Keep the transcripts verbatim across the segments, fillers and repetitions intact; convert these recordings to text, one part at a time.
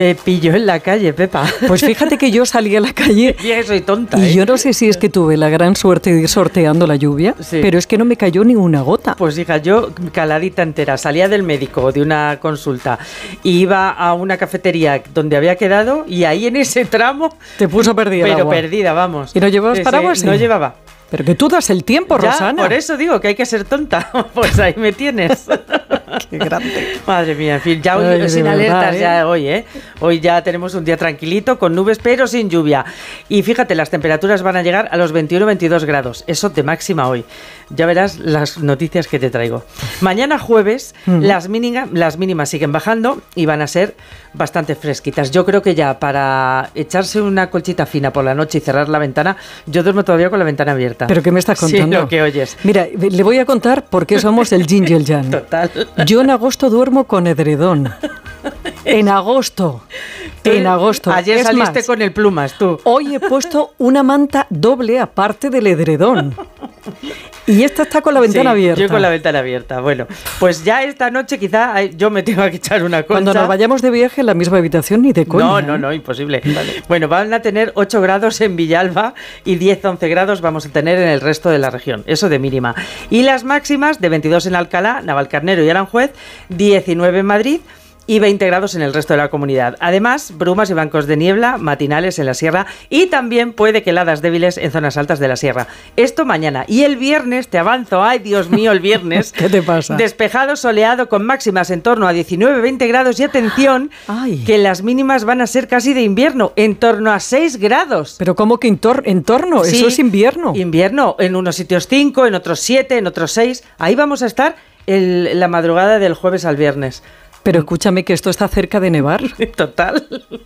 Me pilló en la calle, Pepa. Pues fíjate que yo salí a la calle y soy tonta, y ¿eh? yo no sé si es que tuve la gran suerte de ir sorteando la lluvia, sí. pero es que no me cayó ni una gota. Pues hija, yo caladita entera, salía del médico de una consulta y iba a una cafetería donde había quedado y ahí en ese tramo... Te puso perdida Pero el agua. perdida, vamos. ¿Y no llevabas paraguas? Sí, no llevaba. Pero que tú das el tiempo, ya, Rosana. Por eso digo que hay que ser tonta. Pues ahí me tienes. Qué grande. Madre mía, en fin, ya hoy Ay, sin verdad, alertas, ¿eh? ya hoy, ¿eh? Hoy ya tenemos un día tranquilito, con nubes, pero sin lluvia. Y fíjate, las temperaturas van a llegar a los veintiuno veintidós grados. Eso de máxima hoy. Ya verás las noticias que te traigo. Mañana jueves, uh-huh. las, mínima, las mínimas siguen bajando y van a ser bastante fresquitas. Yo creo que ya para echarse una colchita fina por la noche y cerrar la ventana, yo duermo todavía con la ventana abierta. ¿Pero qué me estás contando? Sí, lo que oyes. Mira, le voy a contar por qué somos el yin y el yang. Total. Yo en agosto duermo con edredón. En agosto. En agosto. Ayer es saliste más, con el plumas, tú. Hoy he puesto una manta doble aparte del edredón. Y esta está con la ventana sí, abierta. Yo con la ventana abierta. Bueno, pues ya esta noche quizá yo me tengo que echar una colcha. Cuando nos vayamos de viaje en la misma habitación, ni de coña. No, no, no, imposible. Vale. Bueno, van a tener ocho grados en Villalba y diez a once grados vamos a tener en el resto de la región. Eso de mínima. Y las máximas de veintidós en Alcalá, Navalcarnero y Aranjuez, diecinueve en Madrid y veinte grados en el resto de la comunidad. Además, brumas y bancos de niebla matinales en la sierra y también puede que heladas débiles en zonas altas de la sierra. Esto mañana. Y el viernes, te avanzo, ay Dios mío, el viernes. ¿Qué te pasa? Despejado, soleado, con máximas en torno a diecinueve veinte grados y atención, ay. que las mínimas van a ser casi de invierno, en torno a seis grados. ¿Pero cómo que en, tor- en torno? Sí, eso es invierno. Invierno, en unos sitios cinco, en otros siete, en otros seis. Ahí vamos a estar el, la madrugada del jueves al viernes. Pero escúchame que esto está cerca de nevar. Total.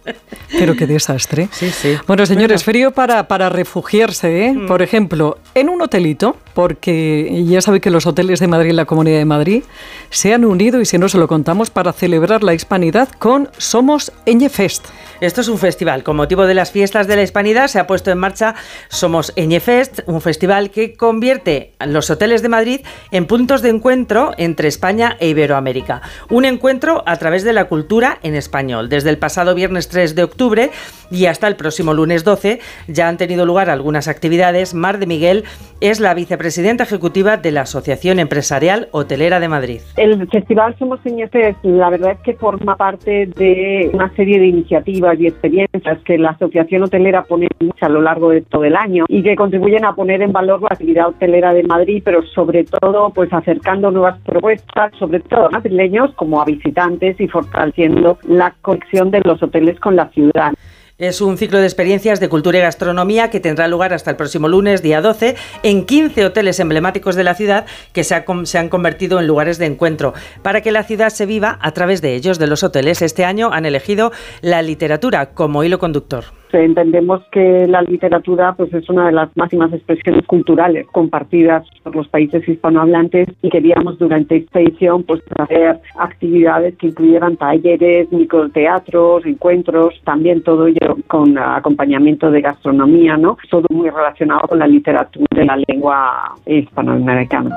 Pero qué desastre. Sí, sí. Bueno, señores, bueno. frío para, para refugiarse, ¿eh? Mm. Por ejemplo, en un hotelito, porque ya saben que los hoteles de Madrid y la Comunidad de Madrid se han unido, y si no se lo contamos, para celebrar la Hispanidad con Somos Eñefest. Esto es un festival. Con motivo de las fiestas de la Hispanidad se ha puesto en marcha Somos Eñefest, un festival que convierte los hoteles de Madrid en puntos de encuentro entre España e Iberoamérica. Un encuentro a través de la cultura en español. Desde el pasado viernes tres de octubre y hasta el próximo lunes doce ya han tenido lugar algunas actividades. Mar de Miguel es la vicepresidenta ejecutiva de la Asociación Empresarial Hotelera de Madrid. El Festival Somos Eñefest, la verdad es que forma parte de una serie de iniciativas y experiencias que la Asociación Hotelera pone a lo largo de todo el año y que contribuyen a poner en valor la actividad hotelera de Madrid, pero sobre todo pues acercando nuevas propuestas, sobre todo a madrileños como a visitantes y fortaleciendo la conexión de los hoteles con la ciudad. Es un ciclo de experiencias de cultura y gastronomía que tendrá lugar hasta el próximo lunes, día doce, en quince hoteles emblemáticos de la ciudad que se, ha, se han convertido en lugares de encuentro. Para que la ciudad se viva a través de ellos, de los hoteles, este año han elegido la literatura como hilo conductor. Entendemos que la literatura pues es una de las máximas expresiones culturales compartidas por los países hispanohablantes y queríamos durante esta edición pues hacer actividades que incluyeran talleres, microteatros, encuentros, también todo ello con acompañamiento de gastronomía, ¿no? Todo muy relacionado con la literatura de la lengua hispanoamericana.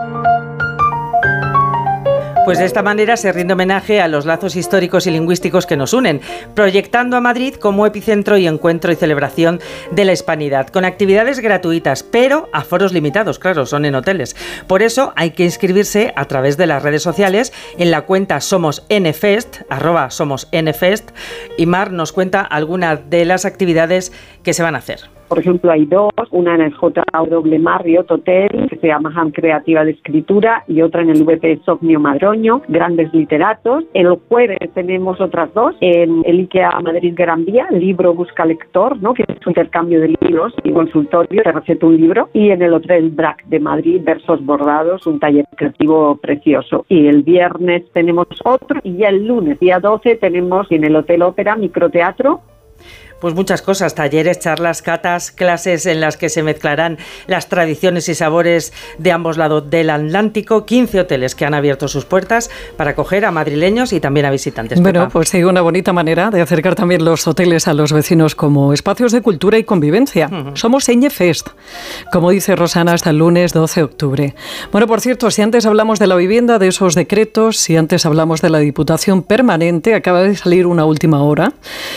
Pues de esta manera se rinde homenaje a los lazos históricos y lingüísticos que nos unen, proyectando a Madrid como epicentro y encuentro y celebración de la hispanidad, con actividades gratuitas, pero a foros limitados, claro, son en hoteles. Por eso hay que inscribirse a través de las redes sociales en la cuenta Somos Eñefest, arroba Somos Eñefest, y Mar nos cuenta algunas de las actividades que se van a hacer. Por ejemplo, hay dos, una en el J W Marriott Hotel, que se llama Ham Creativa de Escritura, y otra en el V P Sogno Madroño, Grandes Literatos. El jueves tenemos otras dos, en el IKEA Madrid Gran Vía, Libro Busca Lector, ¿no? que es un intercambio de libros y consultorio, te receta un libro, y en el Hotel Brac de Madrid, Versos Bordados, un taller creativo precioso. Y el viernes tenemos otro, y ya el lunes, día doce, tenemos en el Hotel Ópera, Microteatro, Pues muchas cosas, talleres, charlas, catas, clases en las que se mezclarán las tradiciones y sabores de ambos lados del Atlántico, quince hoteles que han abierto sus puertas para acoger a madrileños y también a visitantes. Bueno, Pepa. pues sí, una bonita manera de acercar también los hoteles a los vecinos como espacios de cultura y convivencia. Uh-huh. Somos Eñefest, como dice Rosana, hasta el lunes doce de octubre. Bueno, por cierto, si antes hablamos de la vivienda, de esos decretos, si antes hablamos de la Diputación Permanente, acaba de salir una última hora